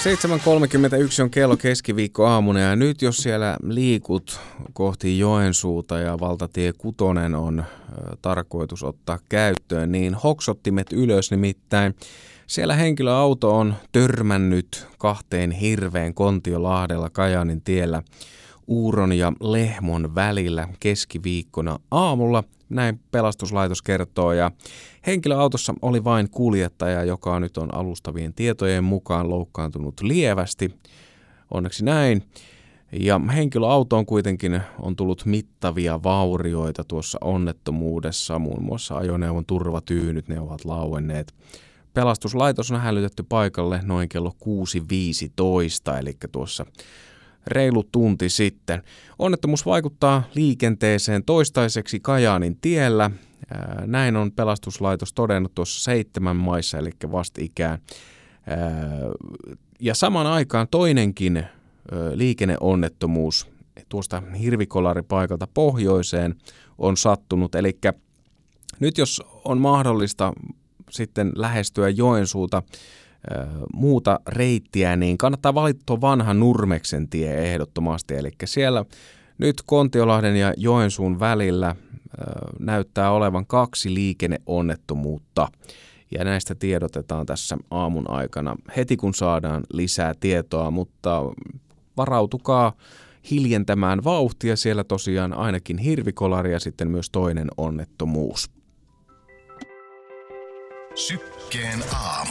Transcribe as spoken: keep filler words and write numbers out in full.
seitsemän kolmekymmentäyksi on kello keskiviikkoaamuna ja nyt jos siellä liikut kohti Joensuuta ja valtatie kutonen on ö, tarkoitus ottaa käyttöön, niin hoksottimet ylös nimittäin. Siellä henkilöauto on törmännyt kahteen hirveen Kontiolahdella Kajaanin tiellä Uuron ja Lehmon välillä keskiviikkona aamulla. Näin pelastuslaitos kertoo ja henkilöautossa oli vain kuljettaja, joka nyt on alustavien tietojen mukaan loukkaantunut lievästi. Onneksi näin. Ja henkilöautoon kuitenkin on tullut mittavia vaurioita tuossa onnettomuudessa, muun muassa ajoneuvon turvatyynyt, ne ovat lauenneet. Pelastuslaitos on hälytetty paikalle noin kello kuusi viisitoista, eli tuossa reilu tunti sitten. Onnettomuus vaikuttaa liikenteeseen toistaiseksi Kajaanin tiellä. Näin on pelastuslaitos todennut tuossa seitsemän maissa, eli vastikään. Ja samaan aikaan toinenkin liikenneonnettomuus tuosta hirvikolaripaikalta pohjoiseen on sattunut. Eli nyt jos on mahdollista sitten lähestyä Joensuuta muuta reittiä, niin kannattaa valita tuo vanha Nurmeksen tie ehdottomasti. Eli siellä nyt Kontiolahden ja Joensuun välillä näyttää olevan kaksi liikenneonnettomuutta. Ja näistä tiedotetaan tässä aamun aikana heti kun saadaan lisää tietoa, mutta varautukaa hiljentämään vauhtia. Siellä tosiaan ainakin hirvikolari ja sitten myös toinen onnettomuus. Sykkeen aamu.